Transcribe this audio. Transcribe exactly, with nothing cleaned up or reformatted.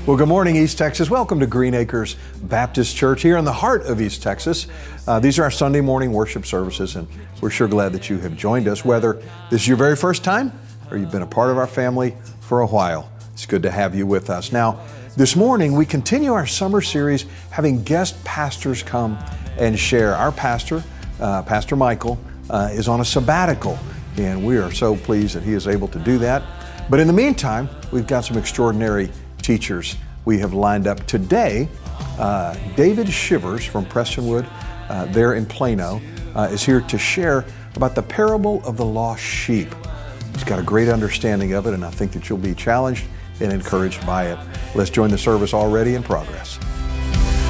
Well, good morning, East Texas. Welcome to Green Acres Baptist Church here in the heart of East Texas. Uh, these are our Sunday morning worship services, and we're sure glad that you have joined us, whether this is your very first time or you've been a part of our family for a while. It's good to have you with us. Now, this morning we continue our summer series having guest pastors come and share. Our pastor, uh, Pastor Michael, uh, is on a sabbatical, and we are so pleased that he is able to do that. But in the meantime, we've got some extraordinary teachers we have lined up today. Uh, David Shivers from Prestonwood, uh, there in Plano, uh, is here to share about the parable of the lost sheep. He's got a great understanding of it, and I think that you'll be challenged and encouraged by it. Let's join the service already in progress.